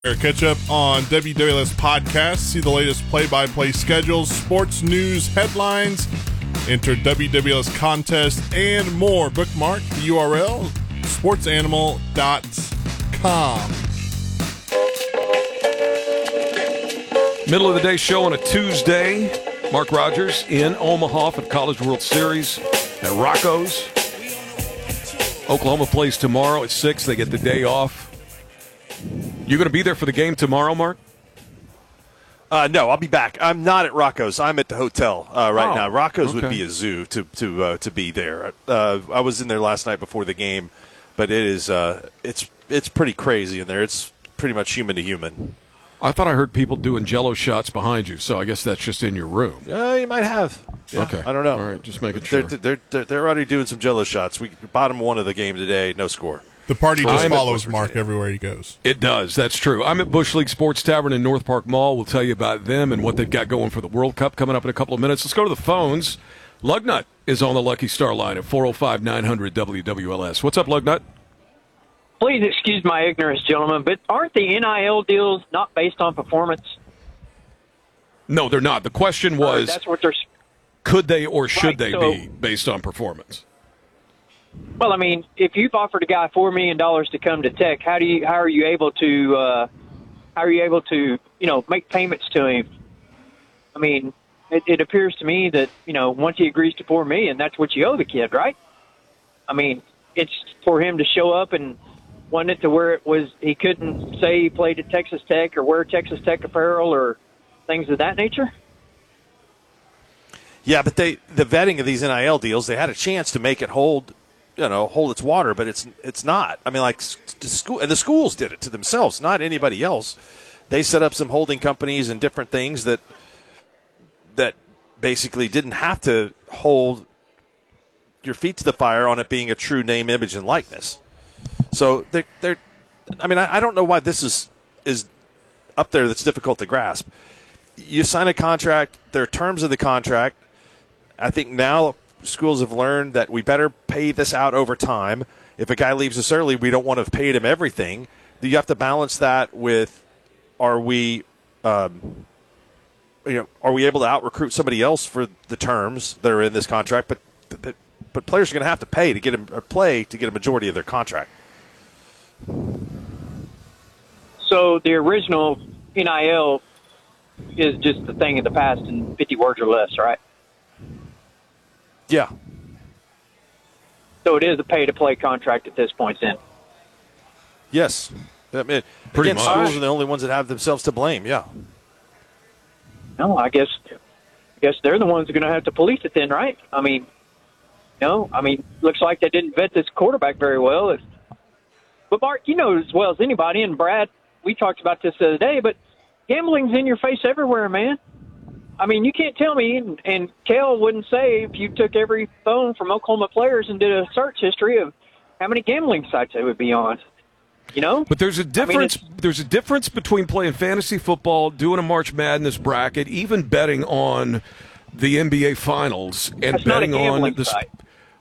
Catch up on WWLS Podcast. See the latest play-by-play schedules, sports news, headlines, enter WWLS contest, and more. Bookmark the URL, sportsanimal.com. Middle of the day show on a Tuesday. Mark Rogers in Omaha for the College World Series at Rocco's. Oklahoma plays tomorrow at 6. They get the day off. You going to be there for the game tomorrow, Mark? No, I'll be back. I'm not at Rocco's. I'm at the hotel right now. Rocco's would be a zoo to be there. I was in there last night before the game, but it is it's pretty crazy in there. It's pretty much human to human. I thought I heard people doing Jello shots behind you, so I guess that's just in your room. You might have. Yeah, okay, I don't know. All right, just making sure. They're already doing some Jello shots. We bottom one of the game today, no score. The party just follows Mark everywhere he goes. It does. That's true. I'm at Bush League Sports Tavern in North Park Mall. We'll tell you about them and what they've got going for the World Cup coming up in a couple of minutes. Let's go to the phones. Lugnut is on the Lucky Star line at 405-900-WWLS. What's up, Lugnut? Please excuse my ignorance, gentlemen, but aren't the NIL deals not based on performance? No, they're not. The question was, that's what they're... could they or should they be based on performance? Well, I mean, if you've offered a guy $4 million to come to Tech, how are you able to make payments to him? I mean, it appears to me that once he agrees to $4 million, that's what you owe the kid, right? I mean, it's for him to show up and want it to where it was he couldn't say he played at Texas Tech or wear Texas Tech apparel or things of that nature. Yeah, but the vetting of these NIL deals, they had a chance to make it hold its water, but it's not. I mean, like the schools did it to themselves, not anybody else. They set up some holding companies and different things that basically didn't have to hold your feet to the fire on it being a true name, image, and likeness. So they're I mean, I don't know why this is up there that's difficult to grasp. You sign a contract, there are terms of the contract. I think now schools have learned that we better pay this out over time. If a guy leaves us early, we don't want to have paid him everything. You have to balance that with, are we able to out-recruit somebody else for the terms that are in this contract? But players are going to have to pay to get a majority of their contract. So the original NIL is just the thing of the past in 50 words or less, right? Yeah. So it is a pay-to-play contract at this point, then? Yes. I mean, pretty again, much. schools are the only ones that have themselves to blame, yeah. No, I guess they're the ones who are going to have to police it then, right? I mean, looks like they didn't vet this quarterback very well. But, Mark, you know as well as anybody, and Brad, we talked about this the other day, but gambling's in your face everywhere, man. I mean, you can't tell me, and Kel wouldn't say if you took every phone from Oklahoma players and did a search history of how many gambling sites they would be on. But there's a difference. There's a difference between playing fantasy football, doing a March Madness bracket, even betting on the NBA Finals, and that's betting not a gambling on the site.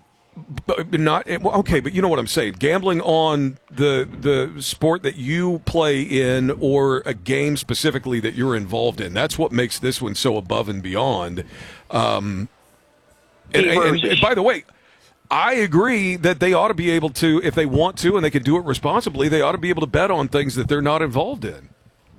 But you know what I'm saying. Gambling on the sport that you play in, or a game specifically that you're involved in. That's what makes this one so above and beyond. And by the way, I agree that they ought to be able to, if they want to and they can do it responsibly, they ought to be able to bet on things that they're not involved in.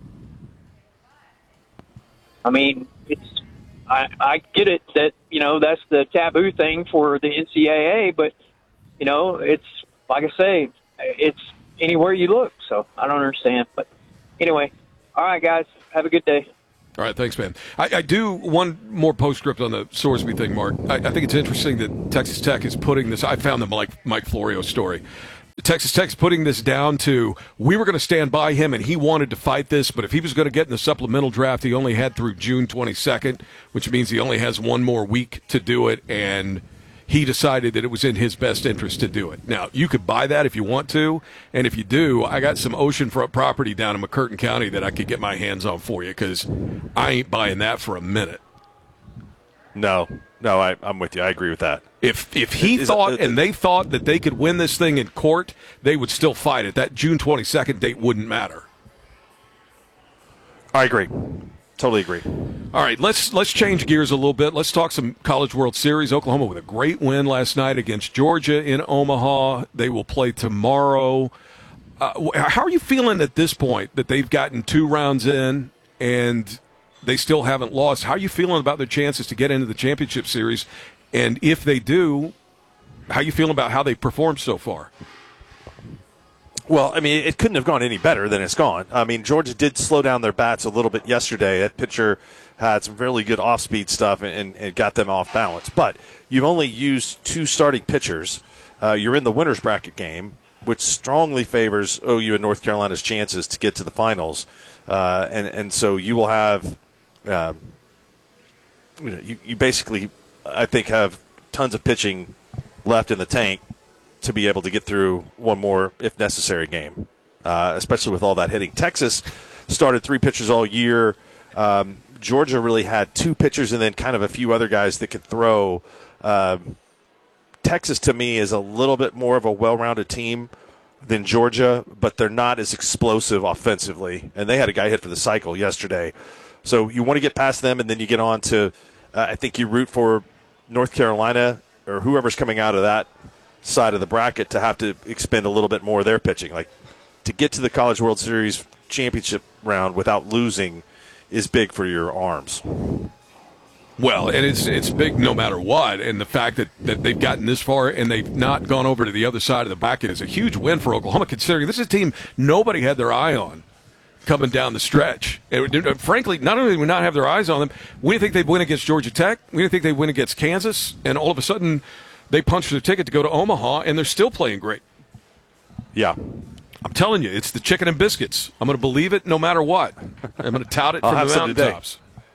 I mean, I get it that, that's the taboo thing for the NCAA, but, it's, like I say, it's anywhere you look, so I don't understand. But anyway, all right, guys, have a good day. All right, thanks, man. I do one more postscript on the Sorsby thing, Mark. I think it's interesting that Texas Tech is putting this. I found the Mike Florio story. Texas Tech's putting this down to, we were going to stand by him and he wanted to fight this, but if he was going to get in the supplemental draft, he only had through June 22nd, which means he only has one more week to do it, and he decided that it was in his best interest to do it. Now, you could buy that if you want to, and if you do, I got some oceanfront property down in McCurtain County that I could get my hands on for you, because I ain't buying that for a minute. No, I'm with you. I agree with that. If he thought and they thought that they could win this thing in court, they would still fight it. That June 22nd date wouldn't matter. I agree. Totally agree. All right, let's change gears a little bit. Let's talk some College World Series. Oklahoma with a great win last night against Georgia in Omaha. They will play tomorrow. How are you feeling at this point that they've gotten 2 rounds in and they still haven't lost? How are you feeling about their chances to get into the championship series? And if they do, how are you feeling about how they performed so far? Well, I mean, it couldn't have gone any better than it's gone. I mean, Georgia did slow down their bats a little bit yesterday. That pitcher had some really good off-speed stuff and got them off balance. But you've only used 2 starting pitchers. You're in the winner's bracket game, which strongly favors OU and North Carolina's chances to get to the finals. And so you will have you basically, I think, have tons of pitching left in the tank to be able to get through one more, if necessary, game, especially with all that hitting. Texas started 3 pitchers all year. Georgia really had 2 pitchers and then kind of a few other guys that could throw. Texas, to me, is a little bit more of a well-rounded team than Georgia, but they're not as explosive offensively. And they had a guy hit for the cycle yesterday. So you want to get past them, and then you get on to, I think you root for North Carolina or whoever's coming out of that side of the bracket to have to expend a little bit more of their pitching. Like, to get to the College World Series championship round without losing is big for your arms. Well, and it's big no matter what, and the fact that they've gotten this far and they've not gone over to the other side of the bracket is a huge win for Oklahoma, considering this is a team nobody had their eye on coming down the stretch. And frankly, not only did we not have their eyes on them, we didn't think they'd win against Georgia Tech, we didn't think they'd win against Kansas, and all of a sudden they punched their ticket to go to Omaha, and they're still playing great. Yeah. I'm telling you, it's the chicken and biscuits. I'm going to believe it no matter what. I'm going to tout it from the mountaintops.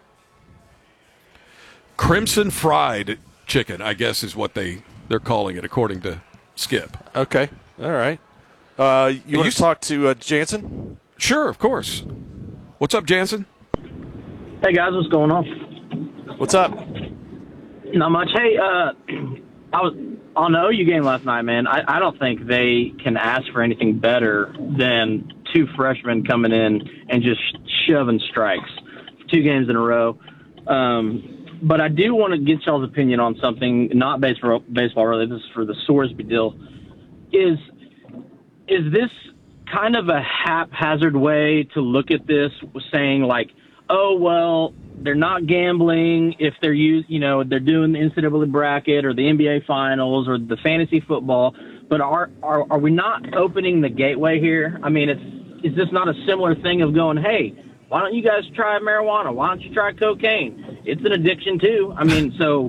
Crimson fried chicken, I guess, is what they're calling it, according to Skip. Okay. All right. You want to talk to Jansen? Sure, of course. What's up, Jansen? Hey, guys. What's going on? What's up? Not much. Hey, I was on the OU game last night, man. I don't think they can ask for anything better than 2 freshmen coming in and just shoving strikes 2 games in a row. But I do want to get y'all's opinion on something, not baseball related. This is for the Sorsby deal. Is this kind of a haphazard way to look at this, saying like, oh, well, they're not gambling if they're they're doing the NCAA bracket or the NBA finals or the fantasy football, but are we not opening the gateway here? I mean, is this not a similar thing of going, hey, why don't you guys try marijuana? Why don't you try cocaine? It's an addiction too. I mean, so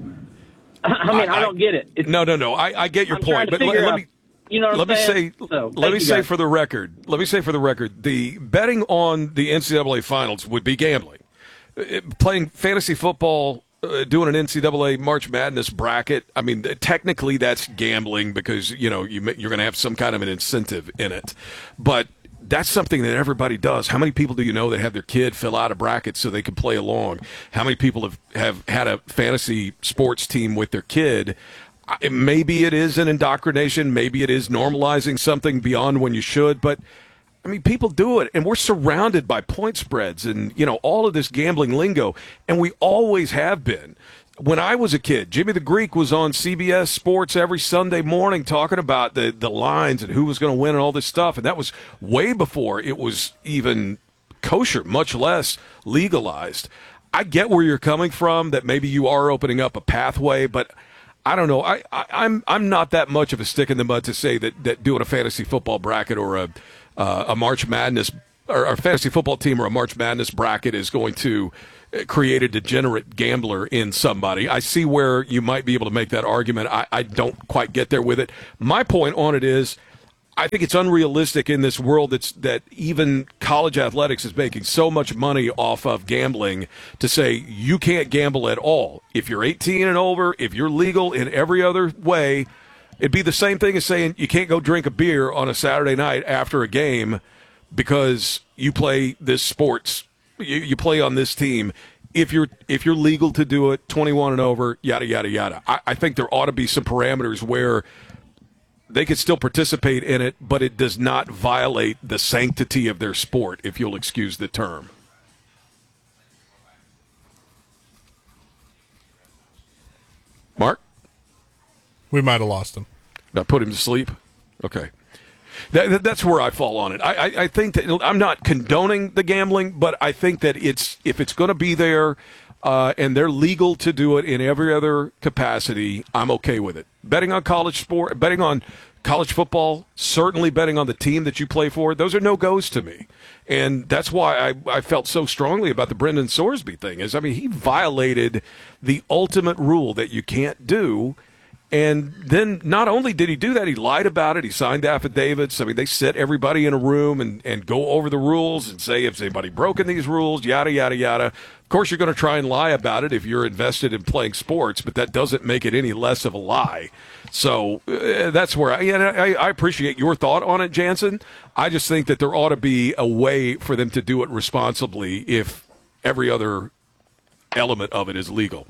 I don't get it. No. I get your point, but let me. You know what I'm saying? Let me say for the record, the betting on the NCAA finals would be gambling. Playing fantasy football, doing an NCAA March Madness bracket, I mean, technically that's gambling because, you're going to have some kind of an incentive in it. But that's something that everybody does. How many people do you know that have their kid fill out a bracket so they can play along? How many people have had a fantasy sports team with their kid? Maybe it is an indoctrination. Maybe it is normalizing something beyond when you should. But, I mean, people do it. And we're surrounded by point spreads and, all of this gambling lingo. And we always have been. When I was a kid, Jimmy the Greek was on CBS Sports every Sunday morning talking about the lines and who was going to win and all this stuff. And that was way before it was even kosher, much less legalized. I get where you're coming from, that maybe you are opening up a pathway, but I don't know. I'm not that much of a stick in the mud to say that doing a fantasy football bracket or a March Madness or a fantasy football team or a March Madness bracket is going to create a degenerate gambler in somebody. I see where you might be able to make that argument. I don't quite get there with it. My point on it is, I think it's unrealistic in this world that even college athletics is making so much money off of gambling to say you can't gamble at all. If you're 18 and over, if you're legal in every other way, it'd be the same thing as saying you can't go drink a beer on a Saturday night after a game because you play this sports, you play on this team. If you're legal to do it, 21 and over, yada, yada, yada. I think there ought to be some parameters where they could still participate in it, but it does not violate the sanctity of their sport, if you'll excuse the term. Mark? We might have lost him. Did I put him to sleep? Okay. That's where I fall on it. I think that I'm not condoning the gambling, but I think that if it's going to be there and they're legal to do it in every other capacity, I'm okay with it. Betting on college sport, betting on college football, certainly betting on the team that you play for, those are no-goes to me. And that's why I felt so strongly about the Brendan Sorsby thing. He violated the ultimate rule that you can't do. And then not only did he do that, he lied about it. He signed affidavits. They sit everybody in a room and go over the rules and say if anybody broken these rules, yada, yada, yada. Of course, you're going to try and lie about it if you're invested in playing sports, but that doesn't make it any less of a lie. So that's where I appreciate your thought on it, Jansen. I just think that there ought to be a way for them to do it responsibly if every other element of it is legal.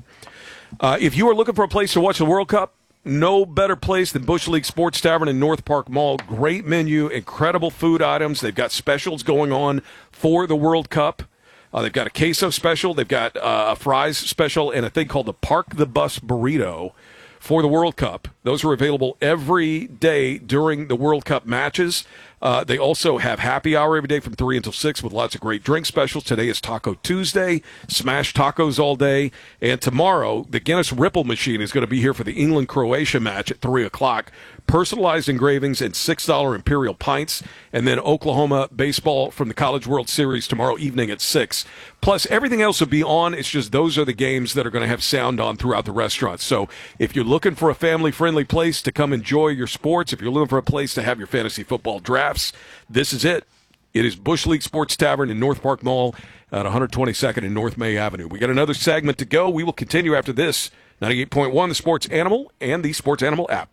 If you are looking for a place to watch the World Cup, no better place than Bush League Sports Tavern in North Park Mall. Great menu, incredible food items. They've got specials going on for the World Cup. They've got a queso special. They've got a fries special and a thing called the Park the Bus Burrito for the World Cup. Those are available every day during the World Cup matches. They also have happy hour every day from 3 until 6 with lots of great drink specials. Today is Taco Tuesday, smash tacos all day. And tomorrow, the Guinness Ripple machine is going to be here for the England-Croatia match at 3 o'clock. Personalized engravings and $6 Imperial pints. And then Oklahoma baseball from the College World Series tomorrow evening at 6. Plus, everything else will be on. It's just those are the games that are going to have sound on throughout the restaurant. So if you're looking for a family-friendly place to come enjoy your sports, if you're looking for a place to have your fantasy football drafts, this is it. It is Bush League Sports Tavern in North Park Mall at 122nd and North May Avenue. We got another segment to go. We will continue after this. 98.1, the Sports Animal, and the Sports Animal app.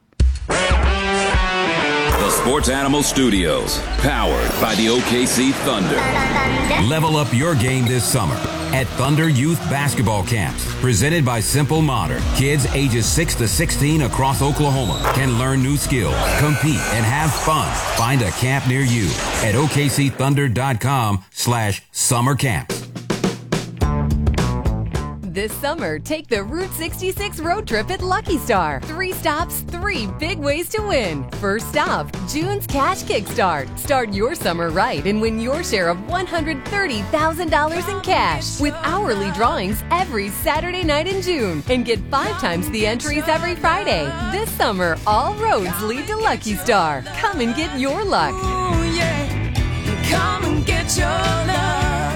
The Sports Animal Studios, powered by the OKC Thunder. Level up your game this summer at Thunder Youth Basketball Camps, presented by Simple Modern. Kids ages 6 to 16 across Oklahoma can learn new skills, compete, and have fun. Find a camp near you at OKCThunder.com/summer camps. This summer, take the Route 66 road trip at Lucky Star. 3 stops, 3 big ways to win. First stop, June's Cash Kickstart. Start your summer right and win your share of $130,000 in cash with hourly drawings every Saturday night in June. And get 5 times the entries every Friday. This summer, all roads lead to Lucky Star. Come and get your luck. Ooh, yeah. Come and get your luck.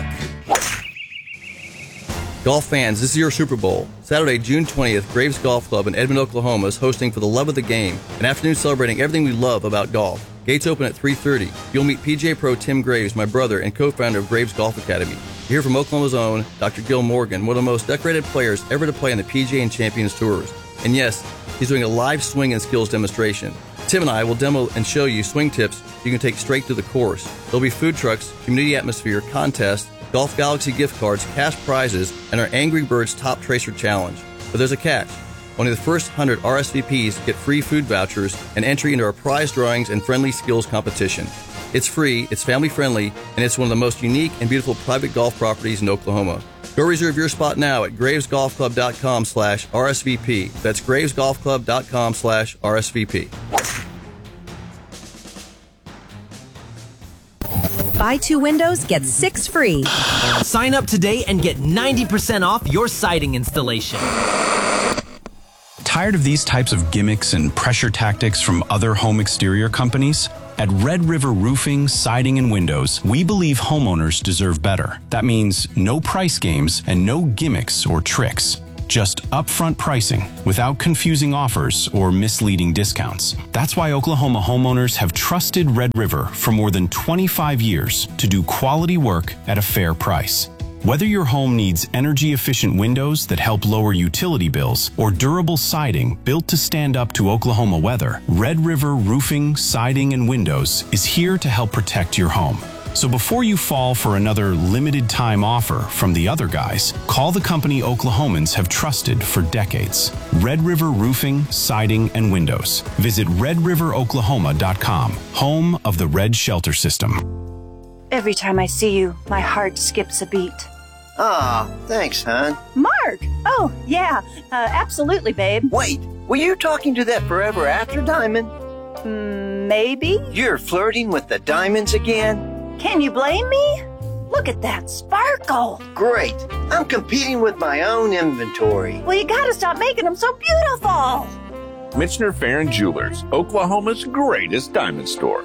Golf fans, this is your Super Bowl. Saturday, June 20th, Graves Golf Club in Edmond, Oklahoma is hosting For the Love of the Game, an afternoon celebrating everything we love about golf. Gates open at 3:30. You'll meet PGA Pro Tim Graves, my brother and co-founder of Graves Golf Academy. You hear from Oklahoma's own Dr. Gil Morgan, one of the most decorated players ever to play in the PGA and Champions Tours. And yes, he's doing a live swing and skills demonstration. Tim and I will demo and show you swing tips you can take straight to the course. There'll be food trucks, community atmosphere, contests, Golf Galaxy gift cards, cash prizes, and our Angry Birds Top Tracer Challenge. But there's a catch. Only the first 100 RSVPs get free food vouchers and entry into our prize drawings and friendly skills competition. It's free, it's family friendly, and it's one of the most unique and beautiful private golf properties in Oklahoma. Go reserve your spot now at gravesgolfclub.com/RSVP. That's gravesgolfclub.com/RSVP. Buy 2 windows, get 6 free. Sign up today and get 90% off your siding installation. Tired of these types of gimmicks and pressure tactics from other home exterior companies? At Red River Roofing, Siding, and Windows, we believe homeowners deserve better. That means no price games and no gimmicks or tricks. Just upfront pricing without confusing offers or misleading discounts. That's why Oklahoma homeowners have trusted Red River for more than 25 years to do quality work at a fair price. Whether your home needs energy-efficient windows that help lower utility bills or durable siding built to stand up to Oklahoma weather, Red River Roofing, Siding, and Windows is here to help protect your home. So before you fall for another limited-time offer from the other guys, call the company Oklahomans have trusted for decades. Red River Roofing, Siding, and Windows. Visit redriveroklahoma.com, home of the Red Shelter System. Every time I see you, my heart skips a beat. Aw, thanks, hon. Mark! Oh, yeah. Absolutely, babe. Wait, were you talking to that forever after diamond? Maybe. You're flirting with the diamonds again? Can you blame me? Look at that sparkle. Great. I'm competing with my own inventory. Well, you gotta stop making them so beautiful. Michener Farron Jewelers, Oklahoma's greatest diamond store.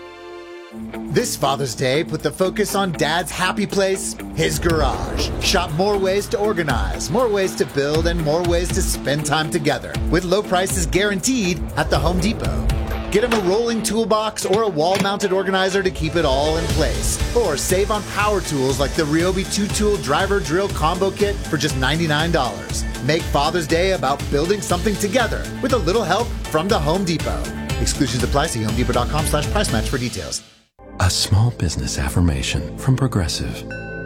This Father's Day, put the focus on Dad's happy place, his garage. Shop more ways to organize, more ways to build, and more ways to spend time together. With low prices guaranteed at the Home Depot. Get him a rolling toolbox or a wall-mounted organizer to keep it all in place. Or save on power tools like the Ryobi 2-tool driver drill combo kit for just $99. Make Father's Day about building something together with a little help from the Home Depot. Exclusions apply. See homedepot.com/price match for details. A small business affirmation from Progressive.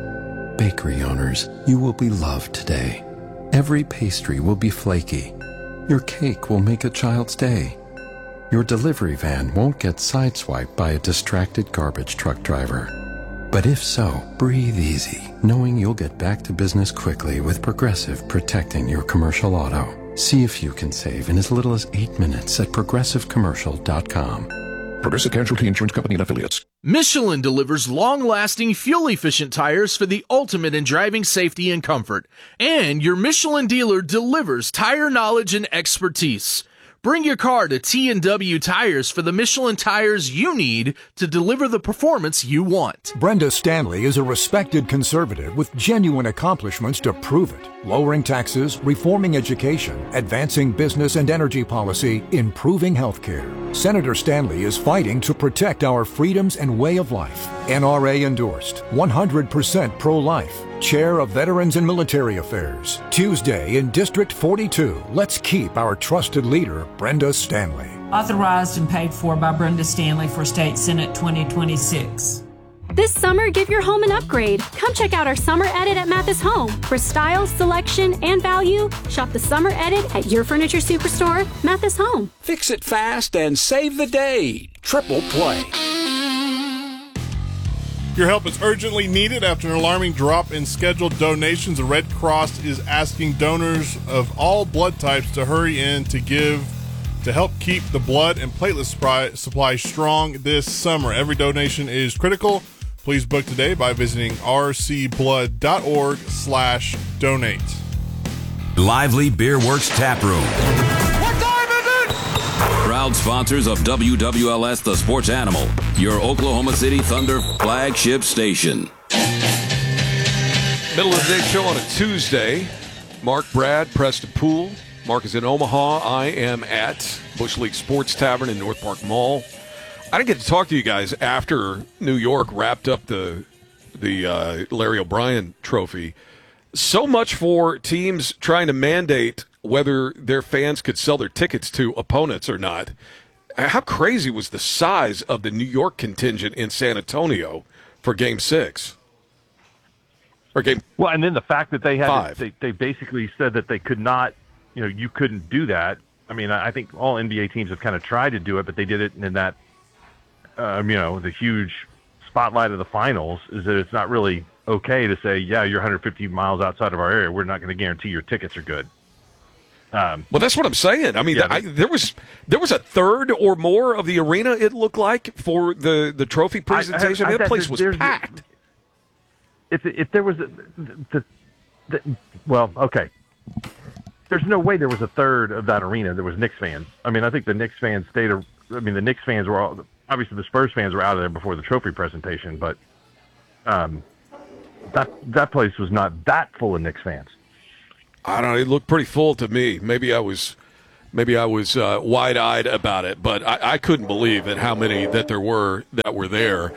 Bakery owners, you will be loved today. Every pastry will be flaky. Your cake will make a child's day. Your delivery van won't get sideswiped by a distracted garbage truck driver. But if so, breathe easy, knowing you'll get back to business quickly with Progressive protecting your commercial auto. See if you can save in as little as 8 minutes at progressivecommercial.com. Progressive Casualty Insurance Company and Affiliates. Michelin delivers long-lasting, fuel-efficient tires for the ultimate in driving safety and comfort. And your Michelin dealer delivers tire knowledge and expertise. Bring your car to T&W Tires for the Michelin tires you need to deliver the performance you want. Brenda Stanley is a respected conservative with genuine accomplishments to prove it. Lowering taxes, reforming education, advancing business and energy policy, improving healthcare. Senator Stanley is fighting to protect our freedoms and way of life. NRA endorsed, 100% pro-life. Chair of Veterans and Military Affairs. Tuesday in District 42. Let's keep our trusted leader, Brenda Stanley. Authorized and paid for by Brenda Stanley for State Senate 2026. This summer, give your home an upgrade. Come check out our Summer Edit at Mathis Home. For style, selection, and value, shop the Summer Edit at your furniture superstore, Mathis Home. Fix it fast and save the day. Triple Play. Your help is urgently needed after an alarming drop in scheduled donations. The Red Cross is asking donors of all blood types to hurry in to give to help keep the blood and platelet supply strong this summer. Every donation is critical. Please book today by visiting rcblood.org/donate. Lively Beer Works Tap Room. Proud sponsors of WWLS The Sports Animal, your Oklahoma City Thunder flagship station. Middle of the day show on a Tuesday. Mark, Brad, Preston Poole. Mark is in Omaha. I am at Bush League Sports Tavern in North Park Mall. I didn't get to talk to you guys after New York wrapped up the Larry O'Brien Trophy. So much for teams trying to mandate whether their fans could sell their tickets to opponents or not. How crazy was the size of the New York contingent in San Antonio for Game 6? Or Game Well, and then the fact that they had 5. They basically said that they could not, you couldn't do that. I mean, I think all NBA teams have kind of tried to do it, but they did it in that, the huge spotlight of the finals is that it's not really okay to say, yeah, you're 150 miles outside of our area. We're not going to guarantee your tickets are good. Well, that's what I'm saying. I mean, there was a third or more of the arena, it looked like, for the trophy presentation. That place was packed. If there was okay. There's no way there was a third of that arena that was Knicks fans. I mean, I think the Knicks fans the Knicks fans were all, obviously the Spurs fans were out of there before the trophy presentation, but that place was not that full of Knicks fans. I don't know. It looked pretty full to me. Maybe I was wide-eyed about it, but I couldn't believe how many that there were that were there.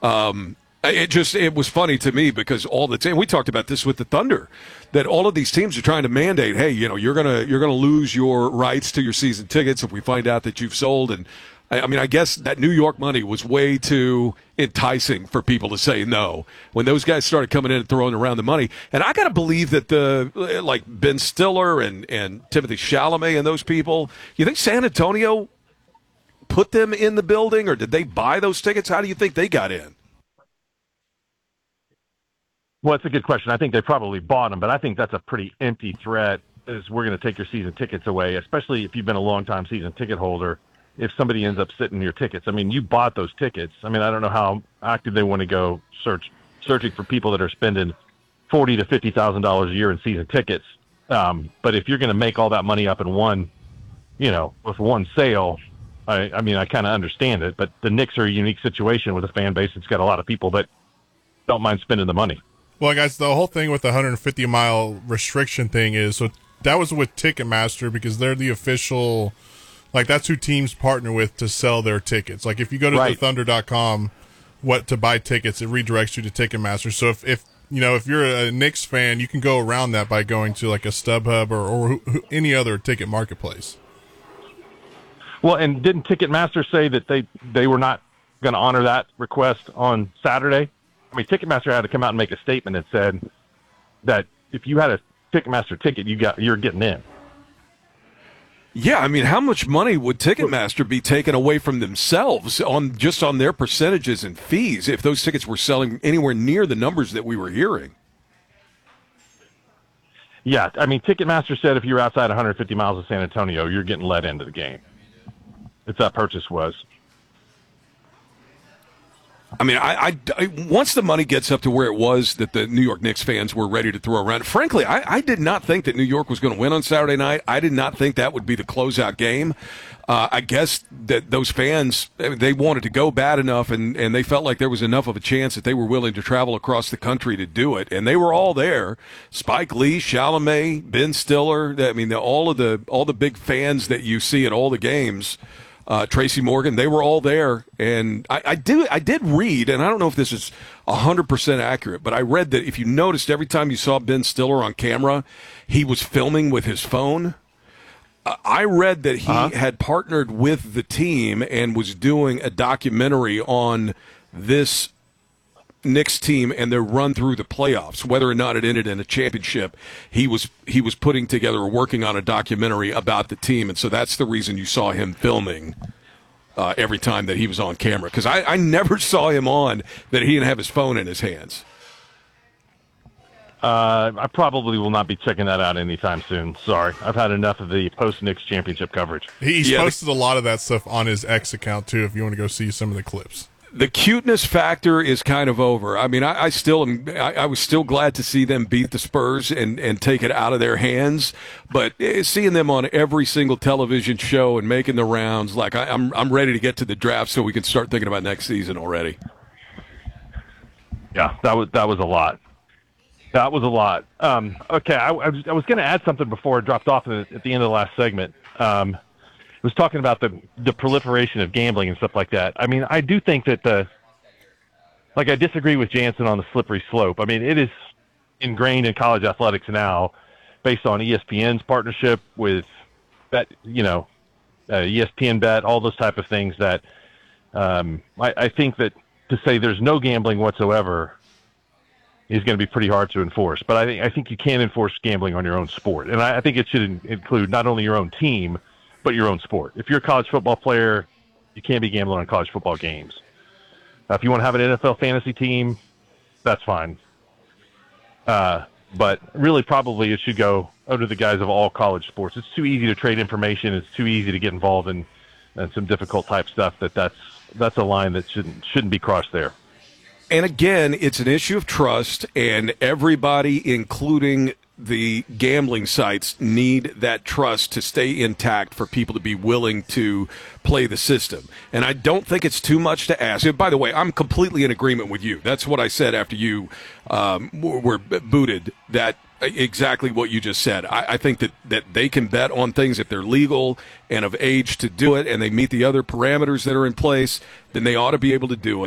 It was funny to me because all the time we talked about this with the Thunder, that all of these teams are trying to mandate, hey, you're gonna lose your rights to your season tickets if we find out that you've sold. And I mean, I guess that New York money was way too enticing for people to say no when those guys started coming in and throwing around the money. And I got to believe that like Ben Stiller and Timothy Chalamet and those people, you think San Antonio put them in the building, or did they buy those tickets? How do you think they got in? Well, it's a good question. I think they probably bought them, but I think that's a pretty empty threat, is we're going to take your season tickets away, especially if you've been a long-time season ticket holder. If somebody ends up sitting your tickets, I mean, you bought those tickets. I mean, I don't know how active they want to go searching for people that are spending $40,000 to $50,000 a year in season tickets. But if you're going to make all that money up in one, with one sale, I mean, I kind of understand it. But the Knicks are a unique situation with a fan base that's got a lot of people that don't mind spending the money. Well, guys, the whole thing with the 150-mile restriction thing is, so that was with Ticketmaster because they're the official. Like, that's who teams partner with to sell their tickets. Like, if you go to thethunder.com to buy tickets, it redirects you to Ticketmaster. So if you're a Knicks fan, you can go around that by going to, like, a StubHub or any other ticket marketplace. Well, and didn't Ticketmaster say that they were not going to honor that request on Saturday? I mean, Ticketmaster had to come out and make a statement that said that if you had a Ticketmaster ticket, you're getting in. Yeah, I mean, how much money would Ticketmaster be taking away from themselves on their percentages and fees if those tickets were selling anywhere near the numbers that we were hearing? Yeah, I mean, Ticketmaster said if you're outside 150 miles of San Antonio, you're getting let into the game. If that purchase was. I mean, I once the money gets up to where it was that the New York Knicks fans were ready to throw around, frankly, I did not think that New York was going to win on Saturday night. I did not think that would be the closeout game. I guess that those fans, they wanted to go bad enough, and they felt like there was enough of a chance that they were willing to travel across the country to do it, and they were all there. Spike Lee, Chalamet, Ben Stiller, I mean, all the big fans that you see at all the games. Tracy Morgan, they were all there, and I did read, and I don't know if this is 100% accurate, but I read that if you noticed every time you saw Ben Stiller on camera, he was filming with his phone. I read that he had partnered with the team and was doing a documentary on this Knicks team and their run through the playoffs, whether or not it ended in a championship. He was putting together or working on a documentary about the team, and so that's the reason you saw him filming every time that he was on camera, because I never saw him on that he didn't have his phone in his hands. I probably will not be checking that out anytime soon. Sorry. I've had enough of the post-Knicks championship coverage. He's posted a lot of that stuff on his X account, too, if you want to go see some of the clips. The cuteness factor is kind of over. I mean, I was still glad to see them beat the Spurs and take it out of their hands. But seeing them on every single television show and making the rounds, like I'm ready to get to the draft so we can start thinking about next season already. Yeah, that was a lot. That was a lot. Okay, I was going to add something before it dropped off at the end of the last segment. Was talking about the proliferation of gambling and stuff like that. I mean, I do think that I disagree with Jansen on the slippery slope. I mean, it is ingrained in college athletics now based on ESPN's partnership with ESPN Bet, all those type of things that I think that to say there's no gambling whatsoever is going to be pretty hard to enforce. But I think you can enforce gambling on your own sport. And I think it should include not only your own team, but your own sport. If you're a college football player, you can't be gambling on college football games. If you want to have an NFL fantasy team, that's fine. But really, probably it should go under the guise of all college sports. It's too easy to trade information. It's too easy to get involved in some difficult type stuff. That's a line that shouldn't be crossed there. And again, it's an issue of trust, and everybody, including the gambling sites, need that trust to stay intact for people to be willing to play the system. And I don't think it's too much to ask. And by the way, I'm completely in agreement with you. That's what I said after you were booted, that exactly what you just said. I think that they can bet on things if they're legal and of age to do it, and they meet the other parameters that are in place, then they ought to be able to do it.